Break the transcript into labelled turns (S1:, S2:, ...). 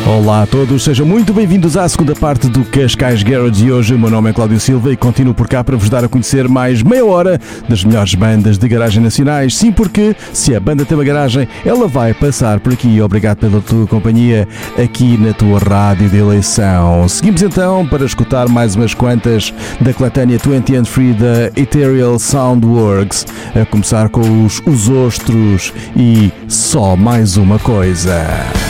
S1: Olá a todos, sejam muito bem-vindos à segunda parte do Cascais Garage de hoje. O meu nome é Cláudio Silva e continuo por cá para vos dar a conhecer mais meia hora das melhores bandas de garagem nacionais. Sim, porque se a banda tem uma garagem, ela vai passar por aqui. Obrigado pela tua companhia aqui na tua rádio de eleição. Seguimos então para escutar mais umas quantas da coletânea 20 and Free da Ethereal Soundworks, a começar com os Ostros e Só Mais Uma Coisa.